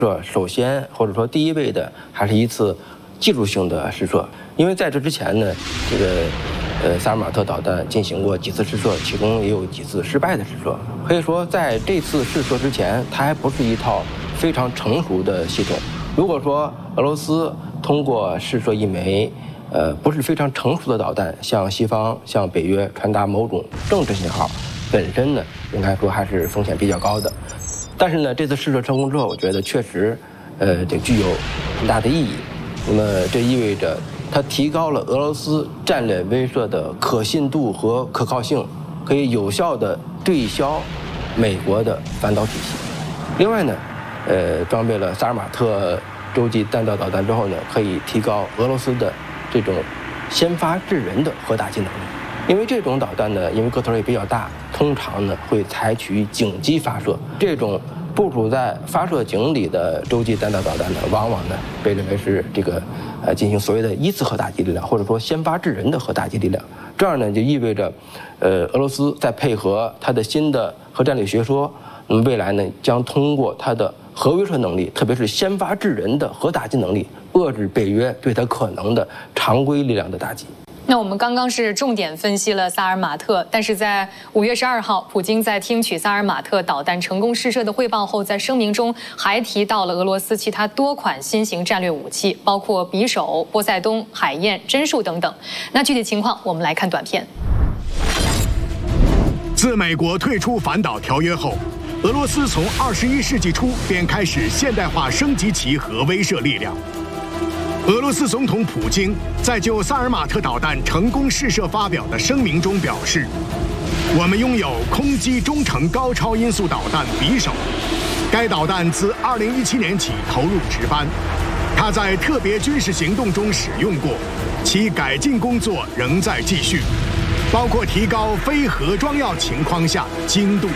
首先或者说第一位的还是一次技术性的试射，因为在这之前呢，这个萨尔马特导弹进行过几次试射，其中也有几次失败的试射。可以说，在这次试射之前，它还不是一套非常成熟的系统。如果说俄罗斯通过试射一枚不是非常成熟的导弹，向西方、向北约传达某种政治信号，本身呢，应该说还是风险比较高的。但是呢，这次试射成功之后，我觉得确实，这具有很大的意义。那么这意味着它提高了俄罗斯战略威慑的可信度和可靠性，可以有效地对消美国的反导体系。另外呢，装备了萨尔马特洲际弹道导弹之后呢，可以提高俄罗斯的这种先发制人的核打击能力。因为这种导弹呢，因为个头也比较大，通常呢会采取井击发射。这种部署在发射井里的洲际弹道导弹呢，往往呢被认为是这个进行所谓的一次核打击力量，或者说先发制人的核打击力量。这样呢就意味着，俄罗斯在配合它的新的核战略学说，那么未来呢将通过它的核威慑能力，特别是先发制人的核打击能力，遏制北约对它可能的常规力量的打击。 那我们刚刚是重点分析了萨尔马特，但是在5月12号，普京在听取萨尔马特导弹成功试射的汇报后，在声明中还提到了俄罗斯其他多款新型战略武器，包括匕首、波塞冬、海燕、针术等等。那具体情况，我们来看短片。 自美国退出反导条约后，俄罗斯从21世纪初便开始现代化升级其核威慑力量。俄罗斯总统普京在就萨尔马特导弹成功试射发表的声明中表示：“我们拥有空击中程高超音速导弹匕首，该导弹自2017年起投入值班，它在特别军事行动中使用过，其改进工作仍在继续，包括提高非核装药情况下的精度。”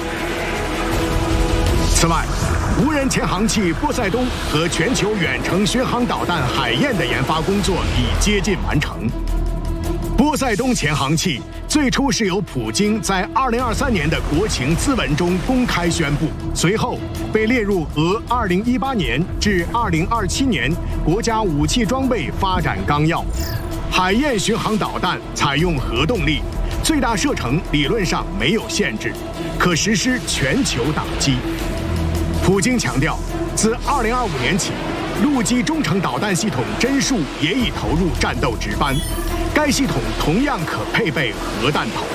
此外，无人潜航器波塞冬和全球远程巡航导弹海燕的研发工作已接近完成。波塞冬潜航器最初是由普京在2023年的国情咨文中公开宣布，随后被列入俄2018年至2027年国家武器装备发展纲要。海燕巡航导弹采用核动力，最大射程理论上没有限制，可实施全球打击。普京强调，自2025年起，陆基中程导弹系统针术也已投入战斗值班，该系统同样可配备核弹头。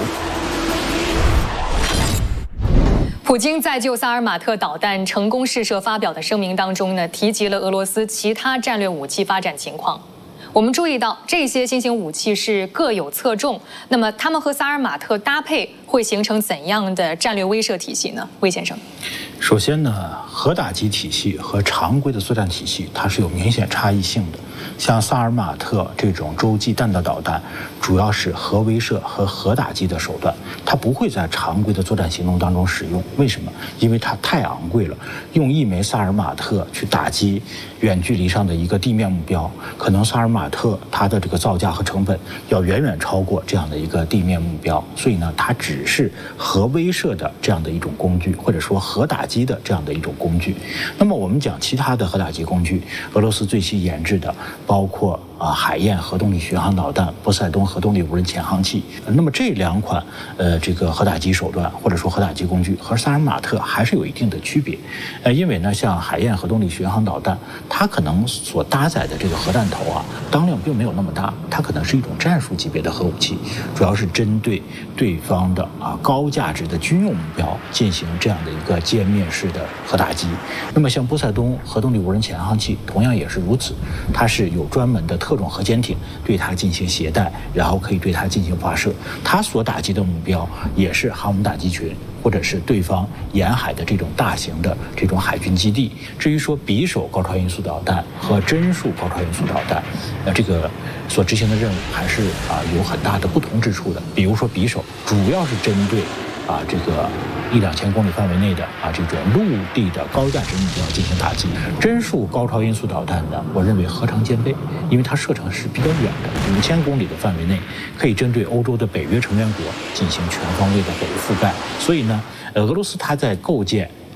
普京在就萨尔马特导弹成功试射发表的声明当中呢，提及了俄罗斯其他战略武器发展情况。我们注意到，这些新型武器是各有侧重，那么它们和萨尔马特搭配会形成怎样的战略威慑体系呢？魏先生， 首先呢，核打击体系和常规的作战体系它是有明显差异性的。像萨尔马特这种洲际弹道导弹，主要是核威慑和核打击的手段，它不会在常规的作战行动当中使用。为什么？因为它太昂贵了，用一枚萨尔马特去打击远距离上的一个地面目标，可能萨尔马特它的这个造价和成本要远远超过这样的一个地面目标，所以呢，它只是核威慑的这样的一种工具，或者说核打击的这样的一种工具。那么我们讲其他的核打击工具，俄罗斯最新研制的包括海燕核动力巡航导弹、波塞冬核动力无人潜航器。那么这两款这个核打击手段或者说核打击工具和萨尔马特还是有一定的区别。因为呢，像海燕核动力巡航导弹，它可能所搭载的这个核弹头当量并没有那么大，它可能是一种战术级别的核武器，主要是针对对方的高价值的军用目标进行这样的一个歼灭式的核打击。那么像波塞冬核动力无人潜航器同样也是如此，它是有专门的特种核潜艇对它进行携带，然后可以对它进行发射，它所打击的目标也是航母打击群或者是对方沿海的这种大型的这种海军基地。至于说匕首高超音速导弹和针术高超音速导弹，这个所执行的任务还是有很大的不同之处的。比如说匕首主要是针对这个1-2000公里范围内的这种陆地的高价值目标进行打击。针术高超音速导弹呢，我认为何尝兼备，因为它射程是比较远的，5000公里的范围内，可以针对欧洲的北约成员国进行全方位的北覆盖。所以呢，俄罗斯它在构建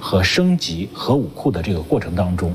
和升级核武库的这个过程当中，